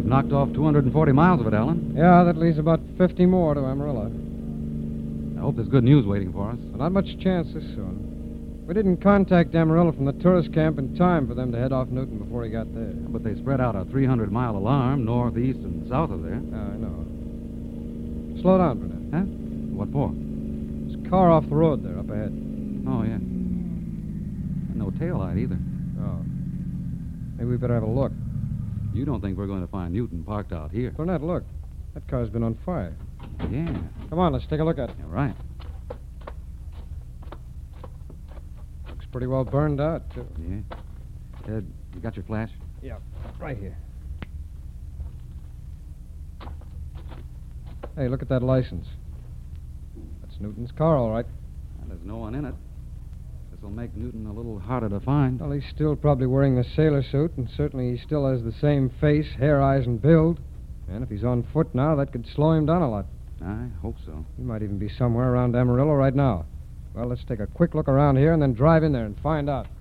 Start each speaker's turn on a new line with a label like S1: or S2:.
S1: knocked off 240 miles of it, Alan.
S2: Yeah, that leaves about 50 more to Amarillo.
S1: I hope there's good news waiting for us.
S2: Well, not much chance this soon. We didn't contact Amarillo from the tourist camp in time for them to head off Newton before he got there.
S1: But they spread out a 300-mile alarm north, east, and south of there.
S2: I know. Slow down, Burnett.
S1: Huh? What for?
S2: There's a car off the road there, up ahead.
S1: Oh, yeah. No taillight either.
S2: Oh. Maybe we better have a look.
S1: You don't think we're going to find Newton parked out here?
S2: Burnett, look. That car's been on fire.
S1: Yeah.
S2: Come on, let's take a look at it.
S1: Yeah, right.
S2: Looks pretty well burned out, too.
S1: Yeah. Ted, you got your flash?
S2: Yeah, right here. Hey, look at that license. That's Newton's car, all right.
S1: Well, there's no one in it. This'll make Newton a little harder to find.
S2: Well, he's still probably wearing the sailor suit, and certainly he still has the same face, hair, eyes, and build. And if he's on foot now, that could slow him down a lot.
S1: I hope so.
S2: He might even be somewhere around Amarillo right now. Well, let's take a quick look around here and then drive in there and find out.